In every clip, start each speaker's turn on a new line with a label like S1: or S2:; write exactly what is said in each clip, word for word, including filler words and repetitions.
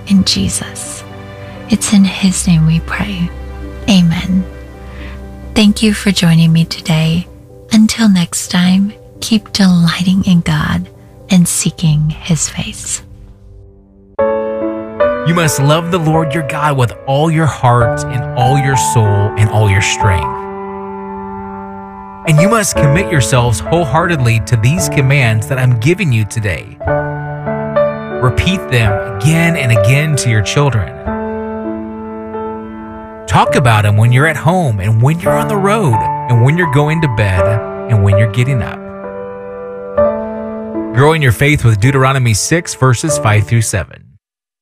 S1: in Jesus. It's in His name we pray. Amen. Thank you for joining me today. Until next time, keep delighting in God and seeking His face.
S2: You must love the Lord your God with all your heart and all your soul and all your strength. And you must commit yourselves wholeheartedly to these commands that I'm giving you today. Repeat them again and again to your children. Talk about them when you're at home and when you're on the road and when you're going to bed and when you're getting up. Grow in your faith with Deuteronomy six, verses five through seven.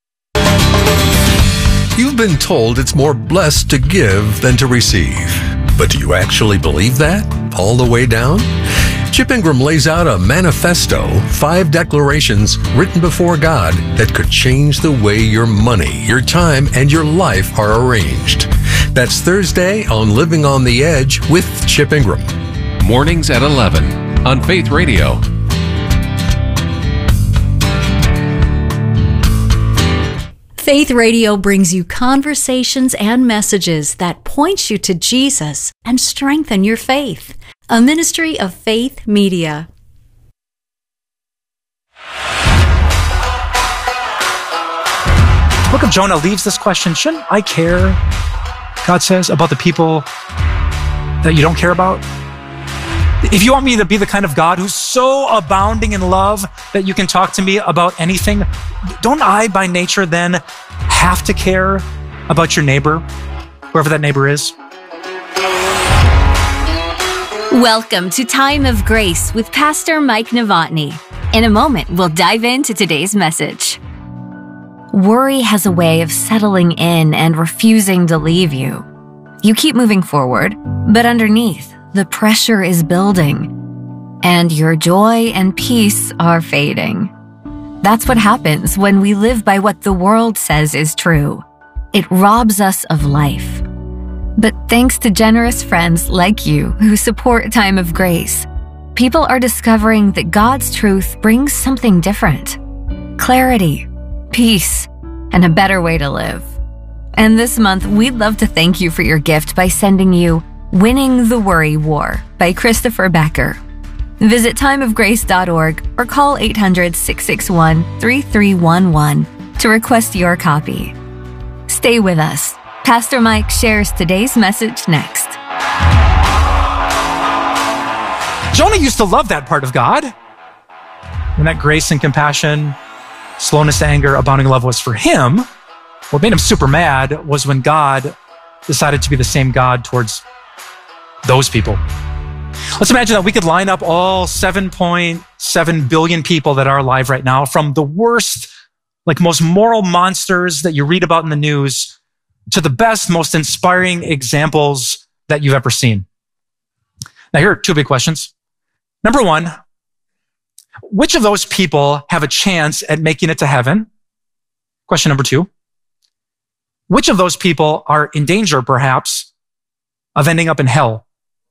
S3: You've been told it's more blessed to give than to receive. But do you actually believe that all the way down? Chip Ingram lays out a manifesto, five declarations written before God that could change the way your money, your time, and your life are arranged. That's Thursday on Living on the Edge with Chip Ingram.
S4: Mornings at eleven on Faith Radio.
S5: Faith Radio brings you conversations and messages that point you to Jesus and strengthen your faith. A ministry of Faith Media.
S6: The book of Jonah leaves this question: shouldn't I care, God says, about the people that you don't care about? If you want me to be the kind of God who's so abounding in love that you can talk to me about anything, don't I by nature then have to care about your neighbor, whoever that neighbor is?
S7: Welcome to Time of Grace with Pastor Mike Novotny. In a moment, we'll dive into today's message. Worry has a way of settling in and refusing to leave you. You keep moving forward, but underneath, the pressure is building, and your joy and peace are fading. That's what happens when we live by what the world says is true. It robs us of life. But thanks to generous friends like you who support Time of Grace, people are discovering that God's truth brings something different: clarity, peace, and a better way to live. And this month, we'd love to thank you for your gift by sending you Winning the Worry War by Christopher Becker. Visit time of grace dot org or call eight hundred, six six one, three three one one to request your copy. Stay with us. Pastor Mike shares today's message next.
S6: Jonah used to love that part of God. When that grace and compassion, slowness to anger, abounding love was for him, what made him super mad was when God decided to be the same God towards those people. Let's imagine that we could line up all seven point seven billion people that are alive right now, from the worst, like most moral monsters that you read about in the news to the best, most inspiring examples that you've ever seen. Now, here are two big questions. Number one, which of those people have a chance at making it to heaven? Question number two, which of those people are in danger, perhaps, of ending up in hell?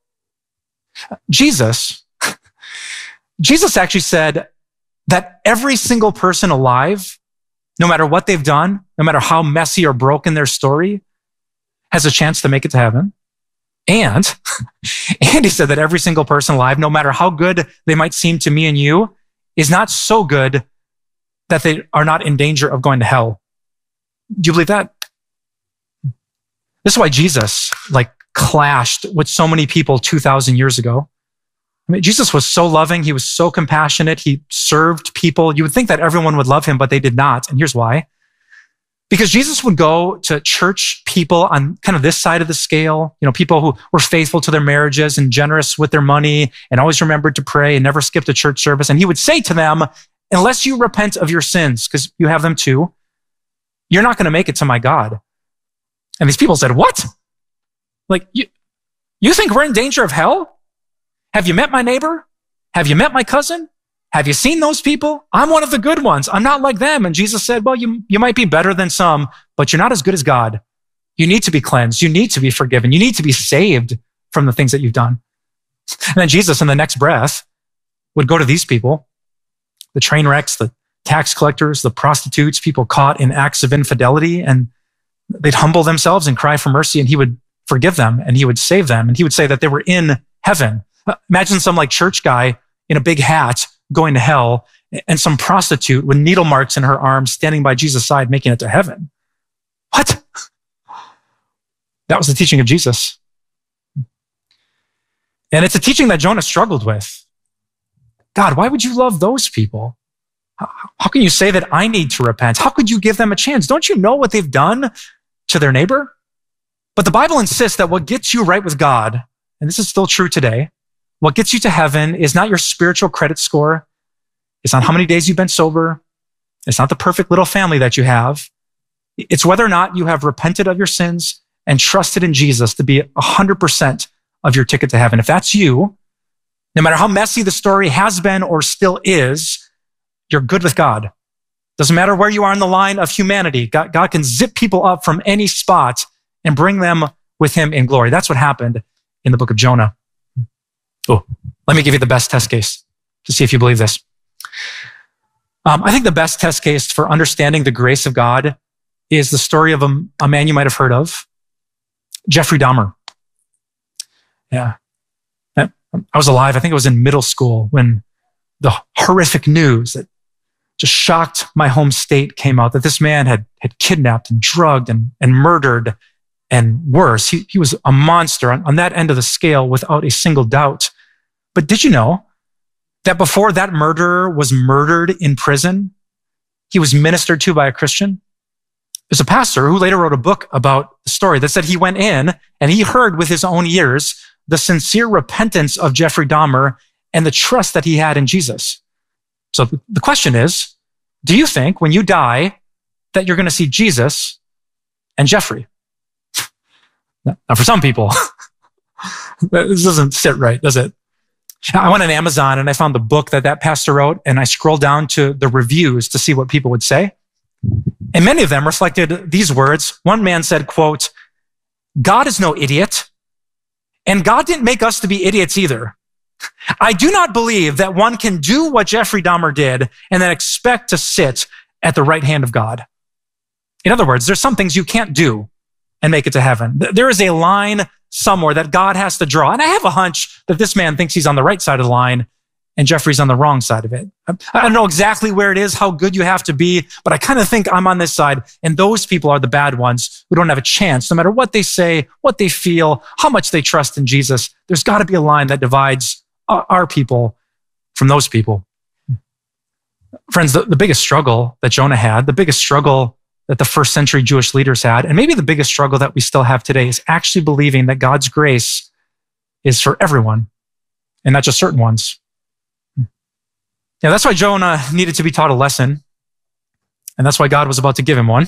S6: Jesus, Jesus actually said that every single person alive, no matter what they've done, no matter how messy or broken their story, has a chance to make it to heaven. And, and he said that every single person alive, no matter how good they might seem to me and you, is not so good that they are not in danger of going to hell. Do you believe that? This is why Jesus, like, clashed with so many people two thousand years ago. I mean, Jesus was so loving. He was so compassionate. He served people. You would think that everyone would love him, but they did not. And here's why. Because Jesus would go to church people on kind of this side of the scale, you know, people who were faithful to their marriages and generous with their money and always remembered to pray and never skipped a church service. And he would say to them, unless you repent of your sins, because you have them too, you're not going to make it to my God. And these people said, what? Like, you, you think we're in danger of hell? Have you met my neighbor? Have you met my cousin? Have you seen those people? I'm one of the good ones. I'm not like them. And Jesus said, well, you, you might be better than some, but you're not as good as God. You need to be cleansed. You need to be forgiven. You need to be saved from the things that you've done. And then Jesus, in the next breath, would go to these people, the train wrecks, the tax collectors, the prostitutes, people caught in acts of infidelity, and they'd humble themselves and cry for mercy, and he would forgive them and he would save them. And he would say that they were in heaven. Imagine some like church guy in a big hat going to hell and some prostitute with needle marks in her arms standing by Jesus' side making it to heaven. What? That was the teaching of Jesus. And it's a teaching that Jonah struggled with. God, why would you love those people? How can you say that I need to repent? How could you give them a chance? Don't you know what they've done to their neighbor? But the Bible insists that what gets you right with God, and this is still true today, what gets you to heaven is not your spiritual credit score. It's not how many days you've been sober. It's not the perfect little family that you have. It's whether or not you have repented of your sins and trusted in Jesus to be one hundred percent of your ticket to heaven. If that's you, no matter how messy the story has been or still is, you're good with God. Doesn't matter where you are in the line of humanity. God, God can zip people up from any spot and bring them with him in glory. That's what happened in the book of Jonah. Oh, let me give you the best test case to see if you believe this. Um, I think the best test case for understanding the grace of God is the story of a, a man you might have heard of, Jeffrey Dahmer. Yeah. I was alive. I think it was in middle school when the horrific news that just shocked my home state came out, that this man had, had kidnapped and drugged and, and murdered, and worse. He, he was a monster on, on that end of the scale without a single doubt. But did you know that before that murderer was murdered in prison, he was ministered to by a Christian? There's a pastor who later wrote a book about the story that said he went in and he heard with his own ears the sincere repentance of Jeffrey Dahmer and the trust that he had in Jesus. So the question is, do you think when you die that you're going to see Jesus and Jeffrey? Now, for some people, this doesn't sit right, does it? I went on Amazon and I found the book that that pastor wrote, and I scrolled down to the reviews to see what people would say. And many of them reflected these words. One man said, quote, "God is no idiot, and God didn't make us to be idiots either. I do not believe that one can do what Jeffrey Dahmer did and then expect to sit at the right hand of God." In other words, there's some things you can't do and make it to heaven. There is a line somewhere that God has to draw. And I have a hunch that this man thinks he's on the right side of the line and Jeffrey's on the wrong side of it. I don't know exactly where it is, how good you have to be, but I kind of think I'm on this side, and those people are the bad ones who don't have a chance, no matter what they say, what they feel, how much they trust in Jesus. There's got to be a line that divides our people from those people. Friends, the, the biggest struggle that Jonah had, the biggest struggle that the first century Jewish leaders had, and maybe the biggest struggle that we still have today, is actually believing that God's grace is for everyone and not just certain ones. Yeah, that's why Jonah needed to be taught a lesson, and that's why God was about to give him one.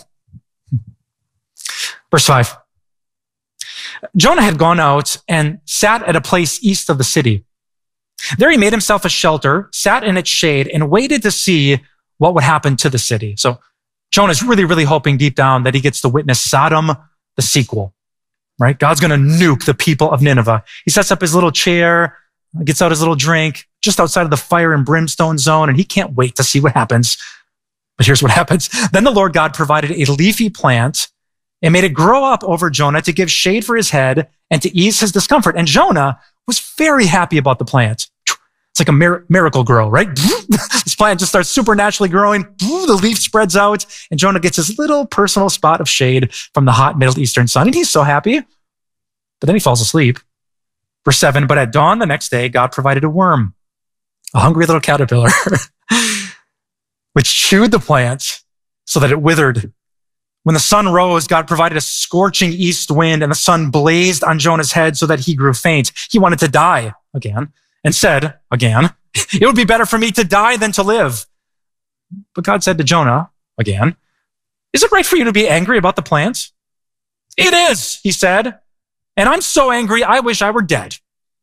S6: Verse five. Jonah had gone out and sat at a place east of the city. There he made himself a shelter, sat in its shade, and waited to see what would happen to the city. So Jonah's really, really hoping deep down that he gets to witness Sodom, the sequel, right? God's going to nuke the people of Nineveh. He sets up his little chair, gets out his little drink just outside of the fire and brimstone zone, and he can't wait to see what happens. But here's what happens. Then the Lord God provided a leafy plant and made it grow up over Jonah to give shade for his head and to ease his discomfort. And Jonah was very happy about the plant. It's like a mir- miracle grow, right? This plant just starts supernaturally growing. The leaf spreads out, and Jonah gets his little personal spot of shade from the hot Middle Eastern sun, and he's so happy. But then he falls asleep. Verse seven, but at dawn the next day, God provided a worm, a hungry little caterpillar, which chewed the plant so that it withered. When the sun rose, God provided a scorching east wind, and the sun blazed on Jonah's head so that he grew faint. He wanted to die again and said again, it would be better for me to die than to live. But God said to Jonah again, is it right for you to be angry about the plant? It is, he said. And I'm so angry, I wish I were dead.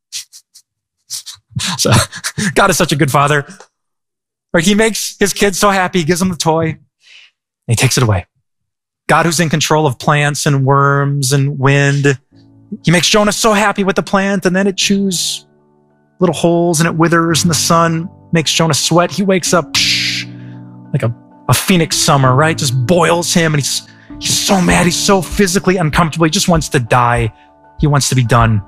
S6: So God is such a good father. Right? He makes his kids so happy, he gives them the toy, and he takes it away. God, who's in control of plants and worms and wind, he makes Jonah so happy with the plant, and then it chews little holes and it withers, and the sun makes Jonah sweat. He wakes up psh, like a, a phoenix summer, right? Just boils him, and he's, he's so mad. He's so physically uncomfortable. He just wants to die. He wants to be done.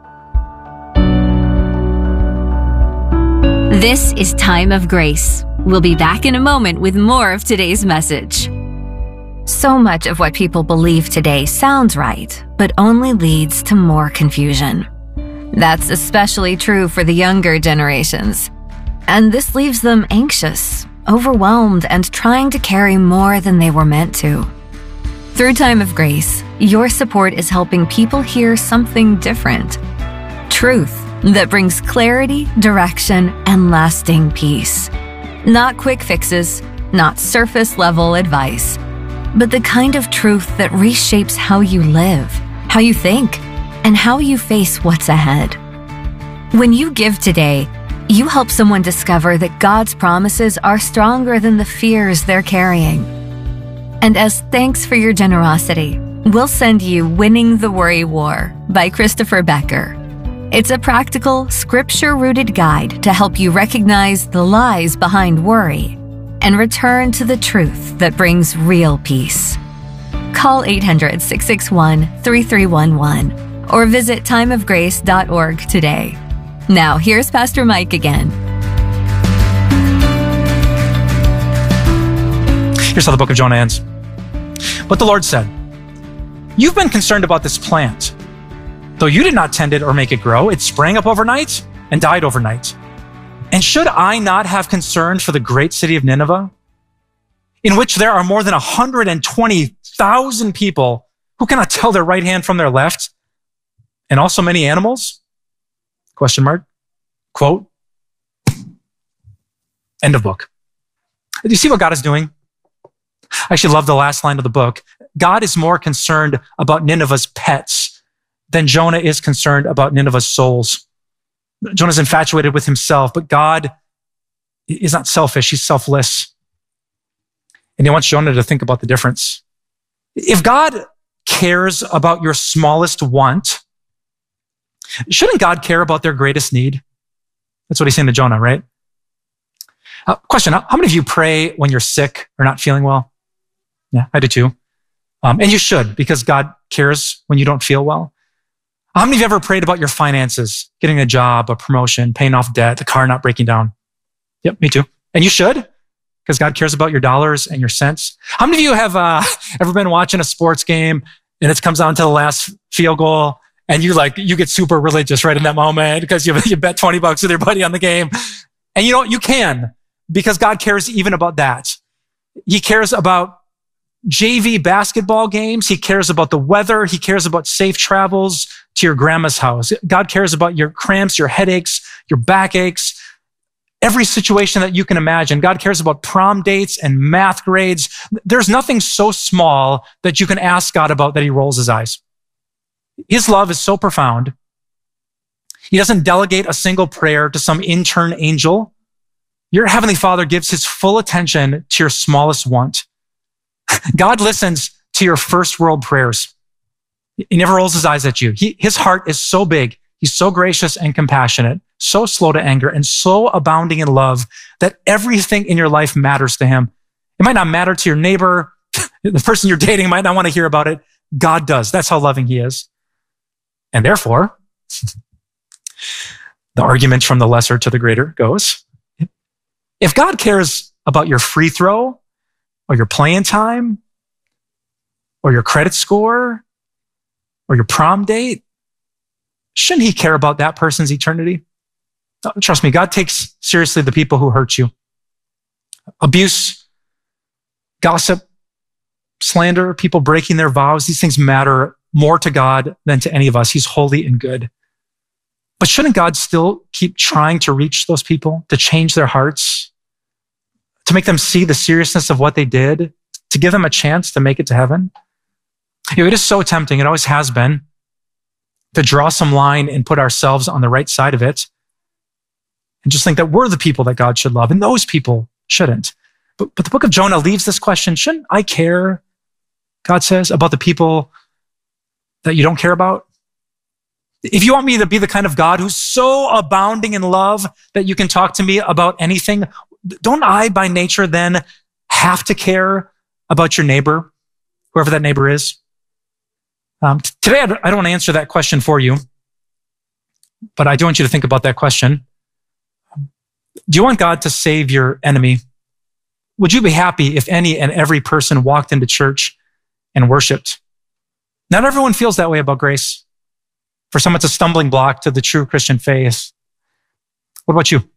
S7: This is Time of Grace. We'll be back in a moment with more of today's message. So much of what people believe today sounds right, but only leads to more confusion. That's especially true for the younger generations. And this leaves them anxious, overwhelmed, and trying to carry more than they were meant to. Through Time of Grace, your support is helping people hear something different. Truth that brings clarity, direction, and lasting peace. Not quick fixes, not surface-level advice, but the kind of truth that reshapes how you live, how you think, and how you face what's ahead. When you give today, you help someone discover that God's promises are stronger than the fears they're carrying. And as thanks for your generosity, we'll send you Winning the Worry War by Christopher Becker. It's a practical, scripture-rooted guide to help you recognize the lies behind worry and return to the truth that brings real peace. Call eight hundred, six six one, three three one one or visit time of grace dot org today. Now, here's Pastor Mike again.
S6: Here's how the book of Jonah ends. But the Lord said, "You've been concerned about this plant. Though you did not tend it or make it grow, it sprang up overnight and died overnight. And should I not have concern for the great city of Nineveh, in which there are more than one hundred twenty thousand people who cannot tell their right hand from their left, and also many animals?" Question mark. Quote. End of book. Do you see what God is doing? I actually love the last line of the book. God is more concerned about Nineveh's pets than Jonah is concerned about Nineveh's souls. Jonah's infatuated with himself, but God is not selfish. He's selfless. And he wants Jonah to think about the difference. If God cares about your smallest want, shouldn't God care about their greatest need? That's what he's saying to Jonah, right? Uh, question, how many of you pray when you're sick or not feeling well? Yeah, I do too. Um, and you should, because God cares when you don't feel well. How many of you ever prayed about your finances, getting a job, a promotion, paying off debt, the car not breaking down? Yep, me too. And you should, because God cares about your dollars and your cents. How many of you have uh, ever been watching a sports game and it comes down to the last field goal and you like you get super religious right in that moment because you, you bet twenty bucks with your buddy on the game? And you know, you can, because God cares even about that. He cares about J V basketball games. He cares about the weather. He cares about safe travels to your grandma's house. God cares about your cramps, your headaches, your backaches, every situation that you can imagine. God cares about prom dates and math grades. There's nothing so small that you can ask God about that he rolls his eyes. His love is so profound. He doesn't delegate a single prayer to some intern angel. Your Heavenly Father gives his full attention to your smallest want. God listens to your first world prayers. He never rolls his eyes at you. He, his heart is so big. He's so gracious and compassionate, so slow to anger, and so abounding in love that everything in your life matters to him. It might not matter to your neighbor. The person you're dating might not want to hear about it. God does. That's how loving he is. And therefore, the argument from the lesser to the greater goes, if God cares about your free throw or your playing time or your credit score or your prom date, shouldn't he care about that person's eternity? Trust me, God takes seriously the people who hurt you. Abuse, gossip, slander, people breaking their vows, these things matter more to God than to any of us. He's holy and good. But shouldn't God still keep trying to reach those people, to change their hearts, to make them see the seriousness of what they did, to give them a chance to make it to heaven? You know, it is so tempting, it always has been, to draw some line and put ourselves on the right side of it and just think that we're the people that God should love and those people shouldn't. But, but the book of Jonah leaves this question, shouldn't I care, God says, about the people that you don't care about? If you want me to be the kind of God who's so abounding in love that you can talk to me about anything, don't I by nature then have to care about your neighbor, whoever that neighbor is? Um, t- today, I don't, I don't want to answer that question for you, but I do want you to think about that question. Do you want God to save your enemy? Would you be happy if any and every person walked into church and worshiped? Not everyone feels that way about grace. For some, it's a stumbling block to the true Christian faith. What about you?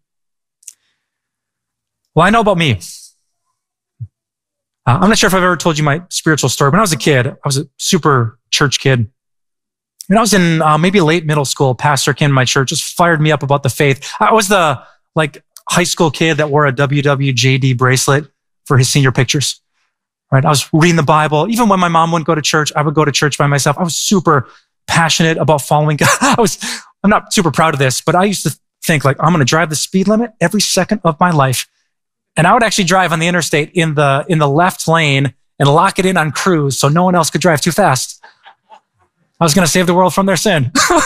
S6: Well, I know about me. Uh, I'm not sure if I've ever told you my spiritual story. When I was a kid, I was a super church kid. When I was in uh, maybe late middle school, a pastor came to my church, just fired me up about the faith. I was the like high school kid that wore a W W J D bracelet for his senior pictures. Right? I was reading the Bible. Even when my mom wouldn't go to church, I would go to church by myself. I was super passionate about following God. I was, I'm not super proud of this, but I used to think like, I'm going to drive the speed limit every second of my life. And I would actually drive on the interstate in the, in the left lane and lock it in on cruise so no one else could drive too fast. I was going to save the world from their sin.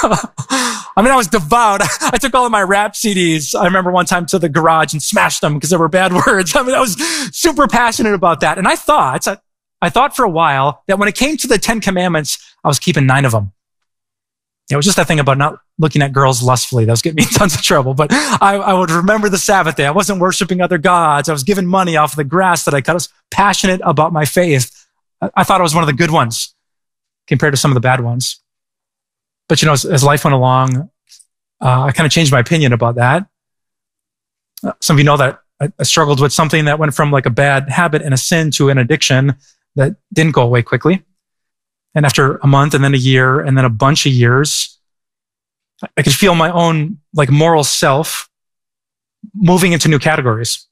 S6: I mean, I was devout. I took all of my rap C Ds. I remember one time to the garage and smashed them because there were bad words. I mean, I was super passionate about that. And I thought, I thought for a while that when it came to the Ten Commandments, I was keeping nine of them. It was just that thing about not looking at girls lustfully. That was getting me in tons of trouble. But I, I would remember the Sabbath day. I wasn't worshiping other gods. I was giving money off of the grass that I cut. I was passionate about my faith. I, I thought I was one of the good ones compared to some of the bad ones. But, you know, as, as life went along, uh, I kind of changed my opinion about that. Uh, some of you know that I, I struggled with something that went from like a bad habit and a sin to an addiction that didn't go away quickly. And after a month and then a year and then a bunch of years, I could feel my own like moral self moving into new categories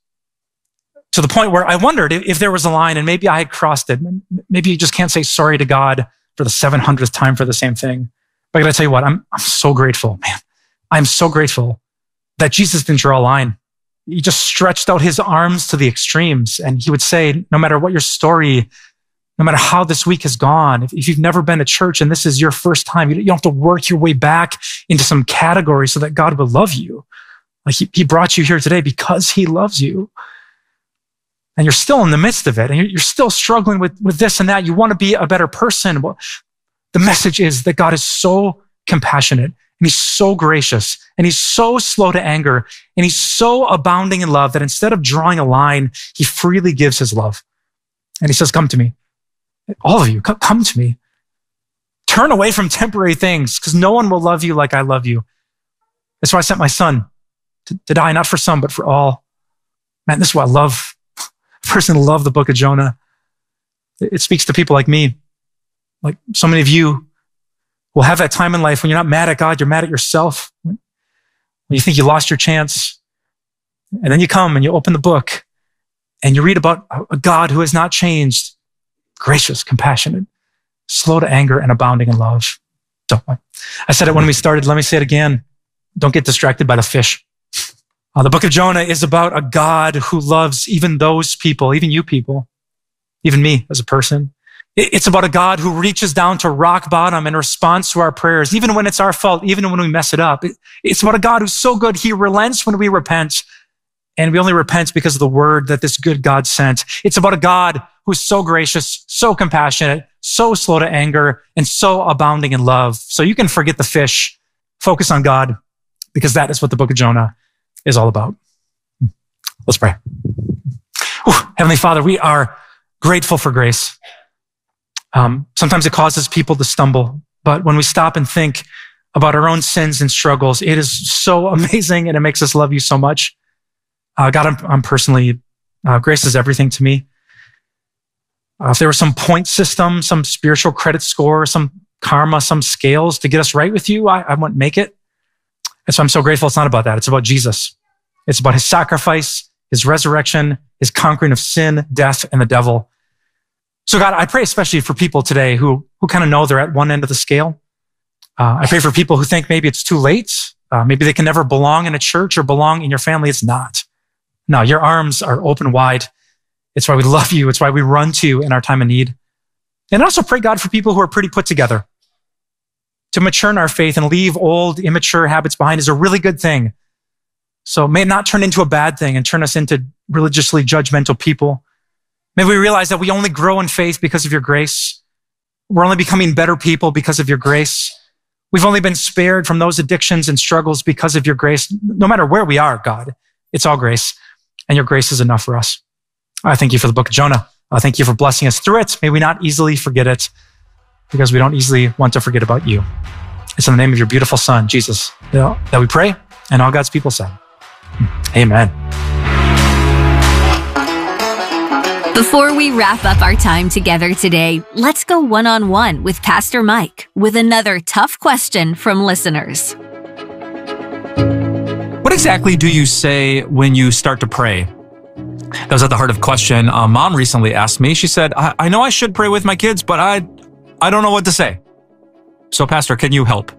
S6: to the point where I wondered if, if there was a line and maybe I had crossed it. Maybe you just can't say sorry to God for the seven hundredth time for the same thing. But I gotta tell you what, I'm, I'm so grateful, man. I'm so grateful that Jesus didn't draw a line. He just stretched out his arms to the extremes. And he would say, no matter what your story, no matter how this week has gone, if, if you've never been to church and this is your first time, you, you don't have to work your way back into some category so that God will love you. Like he, he brought you here today because he loves you. And you're still in the midst of it. And you're, you're still struggling with, with this and that. You want to be a better person. Well, the message is that God is so compassionate and he's so gracious and he's so slow to anger and he's so abounding in love that instead of drawing a line, he freely gives his love. And he says, come to me. All of you, come, come to me. Turn away from temporary things because no one will love you like I love you. That's why I sent my son to, to die, not for some, but for all. Man, this is why I love, personally love the book of Jonah. It, it speaks to people like me. Like so many of you will have that time in life when you're not mad at God, you're mad at yourself. When you think you lost your chance. And then you come and you open the book and you read about a God who has not changed. Gracious, compassionate, slow to anger, and abounding in love. So I said it when we started. Let me say it again. Don't get distracted by the fish. Uh, the book of Jonah is about a God who loves even those people, even you people, even me as a person. It's about a God who reaches down to rock bottom in response to our prayers, even when it's our fault, even when we mess it up. It's about a God who's so good, he relents when we repent, and we only repent because of the word that this good God sent. It's about a God who's so gracious, so compassionate, so slow to anger, and so abounding in love. So you can forget the fish, focus on God, because that is what the book of Jonah is all about. Let's pray. Whew. Heavenly Father, we are grateful for grace. Um, sometimes it causes people to stumble, but when we stop and think about our own sins and struggles, it is so amazing and it makes us love you so much. Uh, God, I'm, I'm personally, uh, grace is everything to me. Uh, if there was some point system, some spiritual credit score, some karma, some scales to get us right with you, I, I wouldn't make it. And so I'm so grateful it's not about that. It's about Jesus. It's about his sacrifice, his resurrection, his conquering of sin, death, and the devil. So God, I pray especially for people today who, who kind of know they're at one end of the scale. Uh, I pray for people who think maybe it's too late. Uh, maybe they can never belong in a church or belong in your family. It's not. No, your arms are open wide. It's why we love you. It's why we run to you in our time of need. And I also pray, God, for people who are pretty put together. To mature in our faith and leave old, immature habits behind is a really good thing. So may it not turn into a bad thing and turn us into religiously judgmental people. May we realize that we only grow in faith because of your grace. We're only becoming better people because of your grace. We've only been spared from those addictions and struggles because of your grace. No matter where we are, God, it's all grace, and your grace is enough for us. I thank you for the book of Jonah. I thank you for blessing us through it. May we not easily forget it, because we don't easily want to forget about you. It's in the name of your beautiful Son, Jesus, that we pray, and all God's people said, amen.
S7: Before we wrap up our time together today, let's go one-on-one with Pastor Mike with another tough question from listeners.
S6: What exactly do you say when you start to pray? That was at the heart of the question. Uh, Mom recently asked me. She said, I, I know I should pray with my kids, but I, I don't know what to say. So, Pastor, can you help?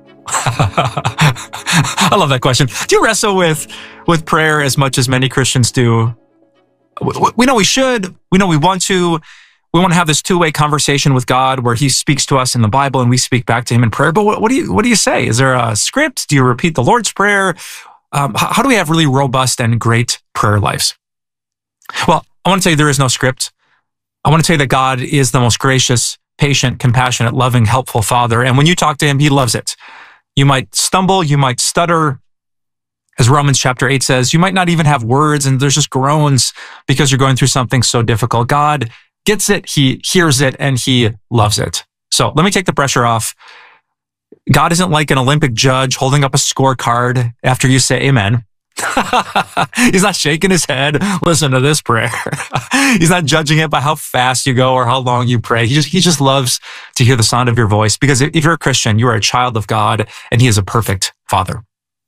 S6: I love that question. Do you wrestle with, with prayer as much as many Christians do? We know we should. We know we want to. We want to have this two-way conversation with God where he speaks to us in the Bible and we speak back to him in prayer. But what, what do you what do you say? Is there a script? Do you repeat the Lord's Prayer? Um, how, how do we have really robust and great prayer lives? Well, I want to tell you there is no script. I want to tell you that God is the most gracious, patient, compassionate, loving, helpful Father. And when you talk to him, he loves it. You might stumble. You might stutter. As Romans chapter eight says, you might not even have words and there's just groans because you're going through something so difficult. God gets it, he hears it, and he loves it. So let me take the pressure off. God isn't like an Olympic judge holding up a scorecard after you say amen. He's not shaking his head. Listen to this prayer. He's not judging it by how fast you go or how long you pray. He just, he just loves to hear the sound of your voice, because if you're a Christian, you are a child of God and he is a perfect Father.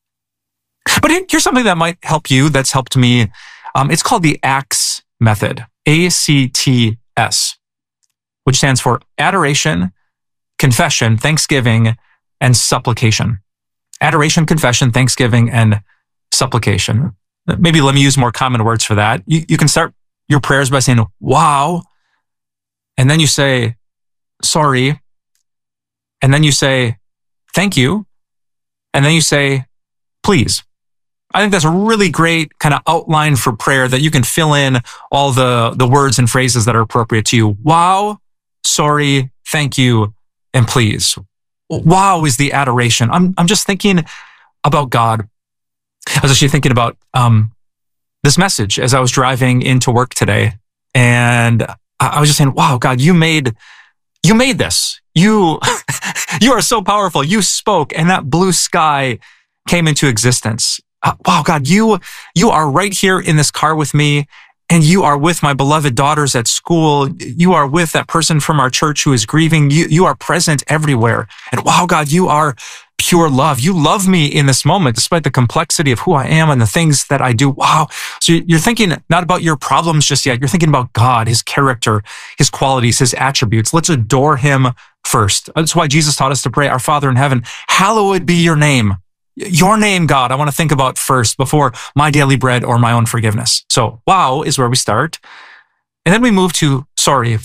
S6: But here's something that might help you, that's helped me. Um, it's called the ACTS method, A C T S, which stands for adoration, confession, thanksgiving, and supplication. Adoration, confession, thanksgiving, and supplication. Maybe let me use more common words for that. You, you can start your prayers by saying, wow, and then you say, sorry, and then you say, thank you, and then you say, please. I think that's a really great kind of outline for prayer that you can fill in all the, the words and phrases that are appropriate to you. Wow, sorry, thank you, and please. Wow is the adoration. I'm, I'm just thinking about God. I was actually thinking about um, this message as I was driving into work today. And I, I was just saying, wow, God, you made, you made this. You, you are so powerful. You spoke and that blue sky came into existence. Uh, wow, God, you, you are right here in this car with me, and you are with my beloved daughters at school. You are with that person from our church who is grieving. You, you are present everywhere. And wow, God, you are pure love. You love me in this moment, despite the complexity of who I am and the things that I do. Wow. So you're thinking not about your problems just yet. You're thinking about God, his character, his qualities, his attributes. Let's adore him first. That's why Jesus taught us to pray, our Father in heaven, hallowed be your name. Your name, God, I want to think about first before my daily bread or my own forgiveness. So wow is where we start. And then we move to sorry.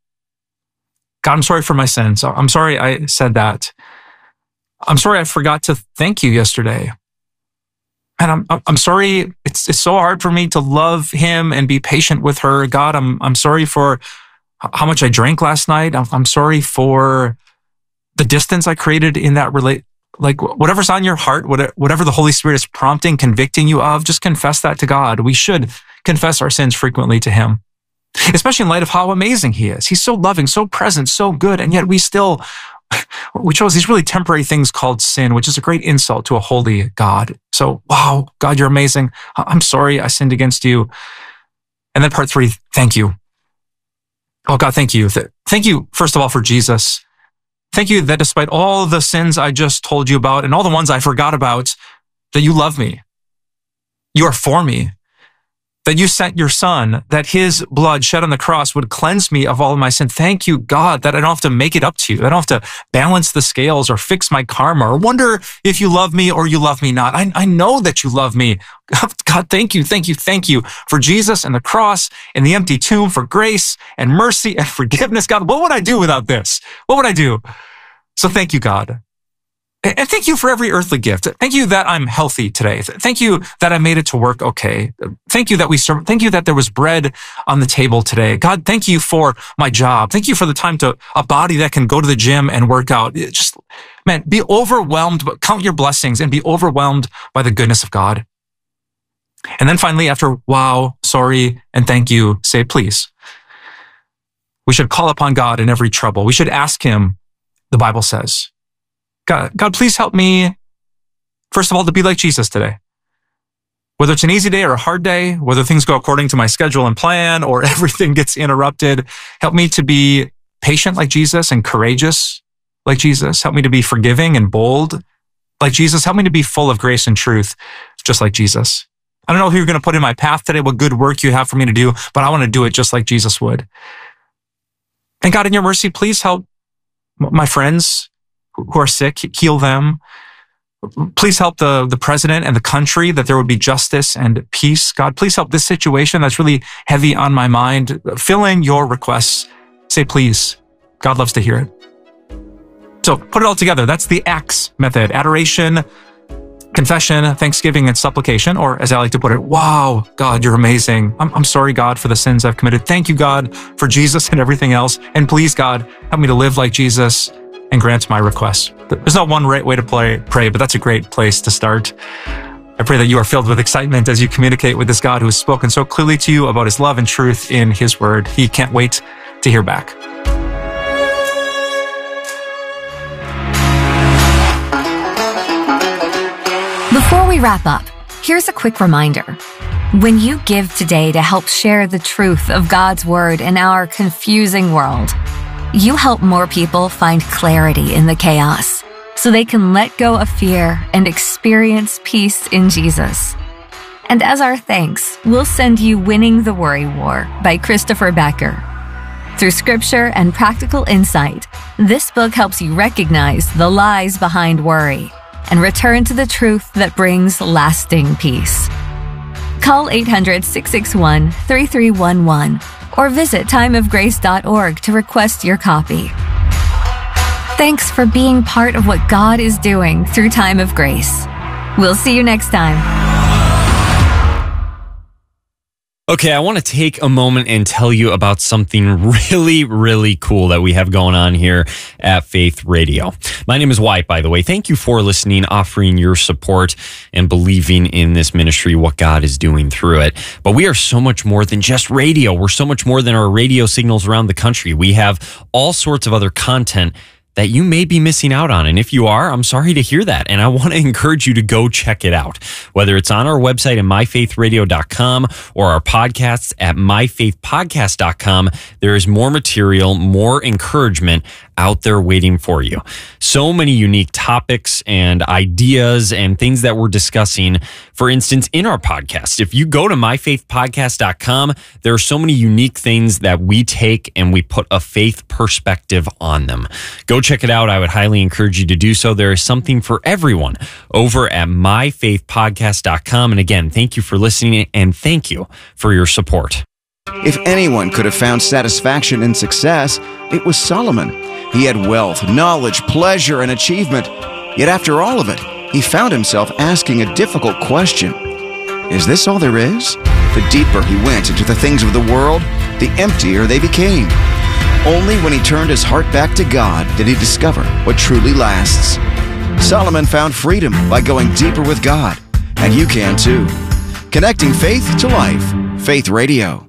S6: God, I'm sorry for my sins. I'm sorry I said that. I'm sorry I forgot to thank you yesterday. And I'm I'm sorry it's it's so hard for me to love him and be patient with her. God, I'm I'm sorry for how much I drank last night. I'm, I'm sorry for the distance I created in that relate. Like whatever's on your heart, whatever the Holy Spirit is prompting, convicting you of, just confess that to God. We should confess our sins frequently to him, especially in light of how amazing he is. He's so loving, so present, so good. And yet we still, we chose these really temporary things called sin, which is a great insult to a holy God. So, wow, God, you're amazing. I'm sorry I sinned against you. And then part three, thank you. Oh God, thank you. Thank you, first of all, for Jesus. Thank you that despite all the sins I just told you about and all the ones I forgot about, that you love me. You are for me. That you sent your son, that his blood shed on the cross would cleanse me of all of my sin. Thank you, God, that I don't have to make it up to you. I don't have to balance the scales or fix my karma or wonder if you love me or you love me not. I, I know that you love me. God, thank you, thank you, thank you for Jesus and the cross and the empty tomb, for grace and mercy and forgiveness. God, what would I do without this? What would I do? So thank you, God. And thank you for every earthly gift. Thank you that I'm healthy today. Thank you that I made it to work okay. Thank you that we served. Thank you that there was bread on the table today. God, thank you for my job. Thank you for the time to a body that can go to the gym and work out. It just, man, be overwhelmed, but count your blessings and be overwhelmed by the goodness of God. And then finally, after wow, sorry, and thank you, say please. We should call upon God in every trouble. We should ask him, the Bible says, God, God, please help me, first of all, to be like Jesus today. Whether it's an easy day or a hard day, whether things go according to my schedule and plan or everything gets interrupted, help me to be patient like Jesus and courageous like Jesus. Help me to be forgiving and bold like Jesus. Help me to be full of grace and truth, just like Jesus. I don't know who you're going to put in my path today, what good work you have for me to do, but I want to do it just like Jesus would. And God, in your mercy, please help my friends who are sick, heal them. Please help the, the president and the country, that there would be justice and peace. God, please help this situation that's really heavy on my mind. Fill in your requests. Say please. God loves to hear it. So put it all together. That's the ACTS method. Adoration, confession, thanksgiving, and supplication. Or as I like to put it, wow, God, you're amazing. I'm, I'm sorry, God, for the sins I've committed. Thank you, God, for Jesus and everything else. And please, God, help me to live like Jesus and grant my requests. There's not one right way to play, pray, but that's a great place to start. I pray that you are filled with excitement as you communicate with this God who has spoken so clearly to you about his love and truth in his word. He can't wait to hear back.
S7: Before we wrap up, here's a quick reminder. When you give today to help share the truth of God's word in our confusing world, you help more people find clarity in the chaos so they can let go of fear and experience peace in Jesus. And as our thanks, we'll send you Winning the Worry War by Christopher Becker. Through scripture and practical insight, this book helps you recognize the lies behind worry and return to the truth that brings lasting peace. Call eight hundred, six six one, three three one one or visit time of grace dot org to request your copy. Thanks for being part of what God is doing through Time of Grace. We'll see you next time.
S8: Okay, I want to take a moment and tell you about something really, really cool that we have going on here at Faith Radio. My name is Wyatt, by the way. Thank you for listening, offering your support, and believing in this ministry, what God is doing through it. But we are so much more than just radio. We're so much more than our radio signals around the country. We have all sorts of other content that you may be missing out on. And if you are, I'm sorry to hear that. And I want to encourage you to go check it out. Whether it's on our website at my faith radio dot com or our podcasts at my faith podcast dot com, there is more material, more encouragement out there waiting for you. So many unique topics and ideas and things that we're discussing. For instance, in our podcast, if you go to my faith podcast dot com, there are so many unique things that we take and we put a faith perspective on them. Go check it out. I would highly encourage you to do so. There is something for everyone over at my faith podcast dot com. And again, thank you for listening and thank you for your support.
S9: If anyone could have found satisfaction in success, it was Solomon. He had wealth, knowledge, pleasure, and achievement. Yet after all of it, he found himself asking a difficult question. Is this all there is? The deeper he went into the things of the world, the emptier they became. Only when he turned his heart back to God did he discover what truly lasts. Solomon found freedom by going deeper with God, and you can too. Connecting faith to life. Faith Radio.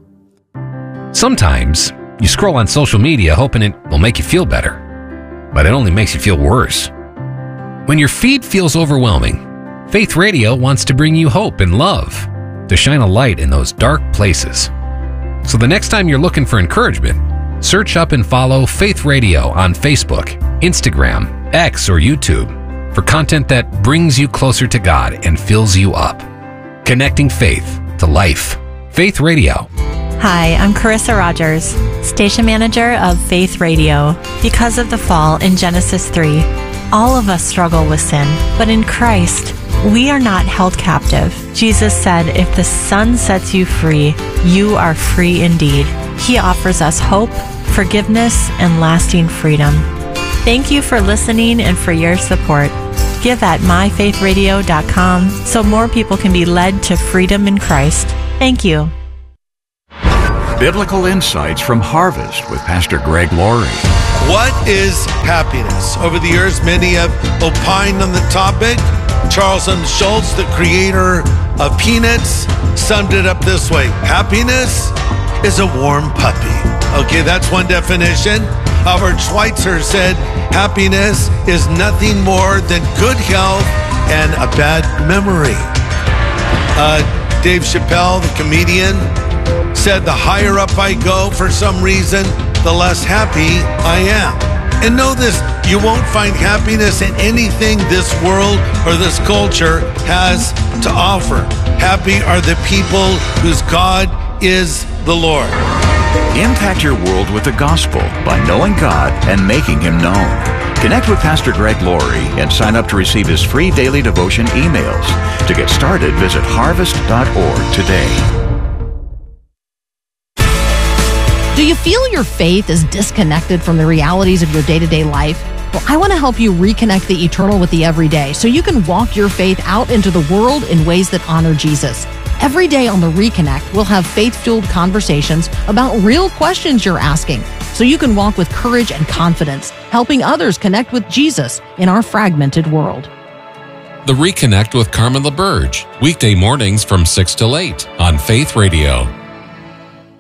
S10: Sometimes you scroll on social media hoping it will make you feel better, but it only makes you feel worse. When your feed feels overwhelming, Faith Radio wants to bring you hope and love, to shine a light in those dark places. So the next time you're looking for encouragement, search up and follow Faith Radio on Facebook, Instagram, X, or YouTube for content that brings you closer to God and fills you up. Connecting faith to life. Faith Radio.
S11: Hi, I'm Carissa Rogers, station manager of Faith Radio. Because of the fall in Genesis three, all of us struggle with sin, but in Christ, we are not held captive. Jesus said, if the Son sets you free, you are free indeed. He offers us hope, forgiveness, and lasting freedom. Thank you for listening and for your support. Give at my faith radio dot com so more people can be led to freedom in Christ. Thank you.
S12: Biblical Insights from Harvest with Pastor Greg Laurie.
S13: What is happiness? Over the years, many have opined on the topic. Charles M. Schultz, the creator of Peanuts, summed it up this way. Happiness is a warm puppy. Okay, that's one definition. Albert Schweitzer said, happiness is nothing more than good health and a bad memory. Uh, Dave Chappelle, the comedian, said the higher up I go for some reason, the less happy I am. And know this, you won't find happiness in anything this world or this culture has to offer. Happy are the people whose God is the Lord.
S12: Impact your world with the gospel by knowing God and making Him known. Connect with Pastor Greg Laurie and sign up to receive his free daily devotion emails. To get started, visit harvest dot org today.
S14: Do you feel your faith is disconnected from the realities of your day-to-day life? Well, I want to help you reconnect the eternal with the everyday so you can walk your faith out into the world in ways that honor Jesus. Every day on The Reconnect, we'll have faith-fueled conversations about real questions you're asking so you can walk with courage and confidence, helping others connect with Jesus in our fragmented world.
S10: The Reconnect with Carmen LaBerge, weekday mornings from six till eight on Faith Radio.